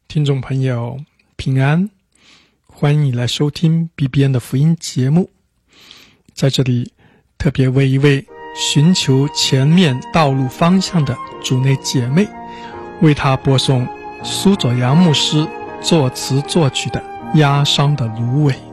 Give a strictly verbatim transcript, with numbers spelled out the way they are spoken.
听众朋友平安，欢迎你来收听 B B N 的福音节目。在这里特别为一位寻求前面道路方向的主内姐妹，为她播送苏佐阳牧师作词作曲的《压伤的芦苇》。